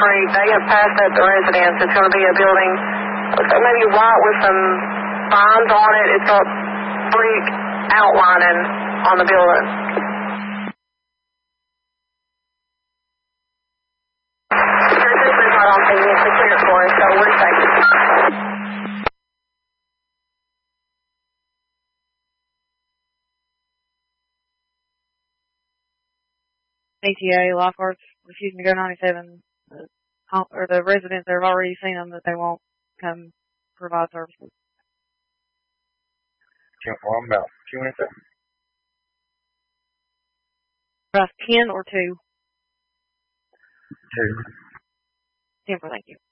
concrete. They have passed up the residence. It's going to be a building, maybe white with some vines on it. It's got brick outlining on the building. There's not on thing. It's a clear for us, so we're safe. ETA, lifeguards refusing to go 97. Or the residents, they've already seen them that they won't come provide services. I'm about 2 minutes. Press 10 or 2? 2. 10 for thank you.